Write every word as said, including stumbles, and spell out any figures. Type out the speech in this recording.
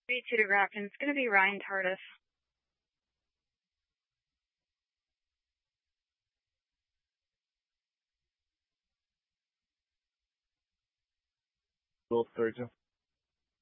three two to Grafton. It's going to be Ryan Tardif. Twelve thirty-two.